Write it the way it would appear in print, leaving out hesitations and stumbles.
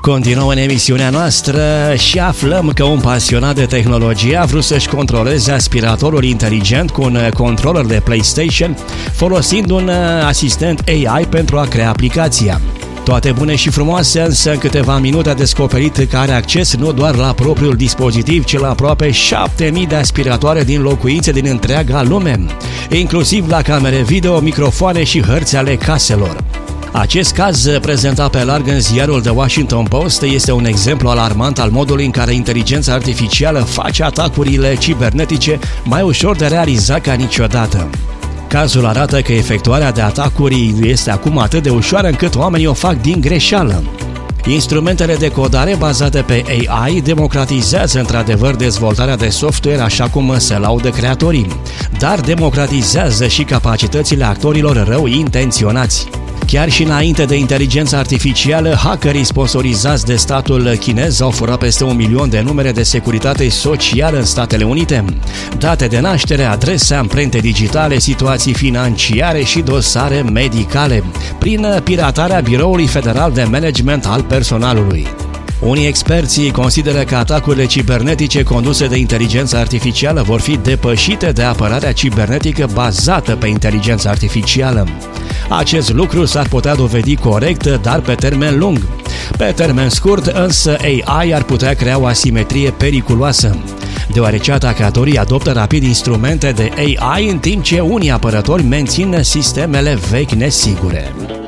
Continuăm în emisiunea noastră și aflăm că un pasionat de tehnologie a vrut să-și controleze aspiratorul inteligent cu un controller de PlayStation, folosind un asistent AI pentru a crea aplicația. Toate bune și frumoase, însă în câteva minute a descoperit că are acces nu doar la propriul dispozitiv, ci la aproape 7000 de aspiratoare din locuințe din întreaga lume, inclusiv la camere video, microfoane și hărți ale caselor. Acest caz, prezentat pe larg în ziarul The Washington Post, este un exemplu alarmant al modului în care inteligența artificială face atacurile cibernetice mai ușor de realizat ca niciodată. Cazul arată că efectuarea de atacuri este acum atât de ușoară încât oamenii o fac din greșeală. Instrumentele de codare bazate pe AI democratizează într-adevăr dezvoltarea de software așa cum se laudă creatorii, dar democratizează și capacitățile actorilor rău intenționați. Chiar și înainte de inteligența artificială, hackerii sponsorizați de statul chinez au furat peste 1 milion de numere de securitate socială în Statele Unite, date de naștere, adrese, amprente digitale, situații financiare și dosare medicale, prin piratarea Biroului Federal de Management al Personalului. Unii experți consideră că atacurile cibernetice conduse de inteligența artificială vor fi depășite de apărarea cibernetică bazată pe inteligența artificială. Acest lucru s-ar putea dovedi corect, dar pe termen lung. Pe termen scurt, însă, AI ar putea crea o asimetrie periculoasă, deoarece atacatorii adoptă rapid instrumente de AI în timp ce unii apărători mențin sistemele vechi nesigure.